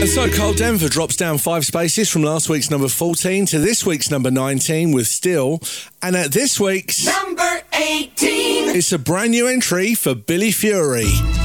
So Carl Denver drops down 5 spaces from last week's number 14 to this week's number 19 with Still. And at this week's number 18, it's a brand new entry for Billy Fury.